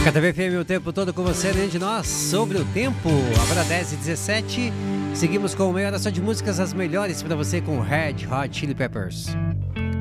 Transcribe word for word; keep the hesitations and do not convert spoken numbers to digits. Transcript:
K T V F M o tempo todo com você, além de nós, sobre o tempo. Agora dez e dezessete, seguimos com meia hora só de músicas, as melhores para você com Red Hot Chili Peppers.